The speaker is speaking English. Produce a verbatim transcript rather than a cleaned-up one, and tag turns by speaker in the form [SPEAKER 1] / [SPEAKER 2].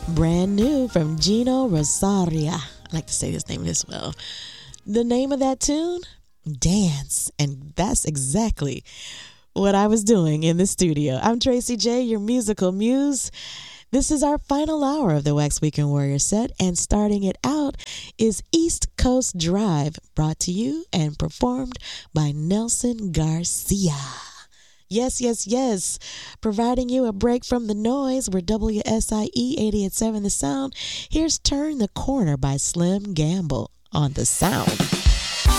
[SPEAKER 1] Brand new from Gino Rosaria. I like to say his name as well. The name of that tune? Dance. And that's exactly what I was doing in the studio. I'm Tracy J, your musical muse. This is our final hour of the Wax Weekend Warrior set, and starting it out is East Coast Drive, brought to you and performed by Nelson Garcia. Yes, yes, yes. Providing you a break from the noise. We're W S I E eighty-eight point seven The Sound. Here's Turn the Corner by Slim Gamble on The Sound.